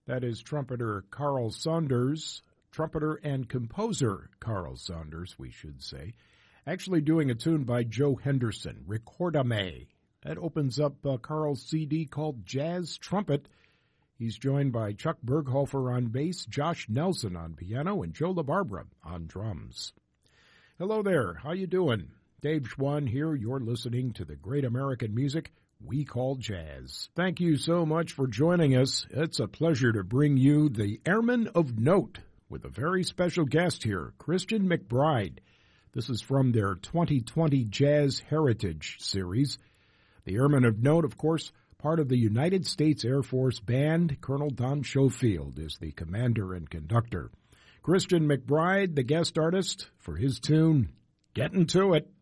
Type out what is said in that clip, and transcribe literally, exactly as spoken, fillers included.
That is trumpeter Carl Saunders, trumpeter and composer Carl Saunders, we should say, actually doing a tune by Joe Henderson, Recordame. That opens up uh, Carl's C D called Jazz Trumpet. He's joined by Chuck Berghofer on bass, Josh Nelson on piano, and Joe LaBarbera on drums. Hello there, how you doing? Dave Schwann here. You're listening to the great American music we call jazz. Thank you so much for joining us. It's a pleasure to bring you the Airman of Note with a very special guest here, Christian McBride. This is from their twenty twenty Jazz Heritage Series. The Airman of Note, of course, part of the United States Air Force Band. Colonel Don Schofield is the commander and conductor. Christian McBride, the guest artist, for his tune, Getting to It.